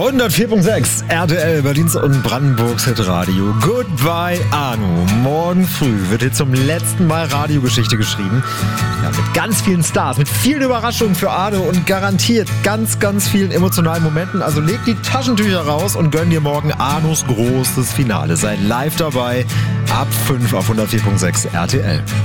104.6 RTL, Berlins und Brandenburgs Hitradio. Goodbye, Arno. Morgen früh wird hier zum letzten Mal Radiogeschichte geschrieben. Ja, mit ganz vielen Stars, mit vielen Überraschungen für Arno und garantiert ganz, ganz vielen emotionalen Momenten. Also leg die Taschentücher raus und gönn dir morgen Arnos großes Finale. Sei live dabei ab 5 auf 104.6 RTL.